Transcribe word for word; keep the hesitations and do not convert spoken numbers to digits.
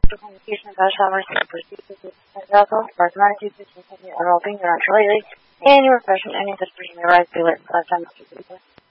communication about showers and procedures and also personality systems are helping your actually and your profession any such person may rise to it lifetime after